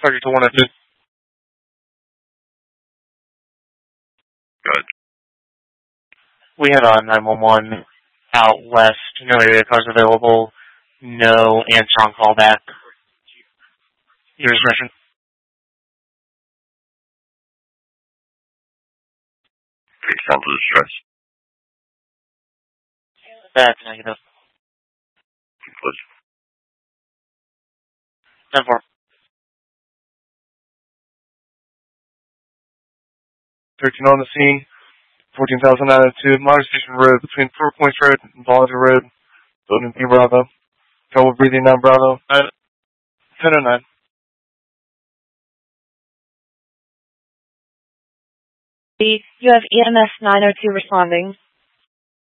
Target to 102. Good. We have a 911 out west. No area cars available. No answer on callback. Your discretion. Take sample distress. That's negative. Please. 10-4. 13 on the scene. 14,902 Modern Station Road between 4 Points Road and Bollinger Road. Building B Bravo. Trouble breathing 9 Bravo. 1009. You have EMS 902 responding.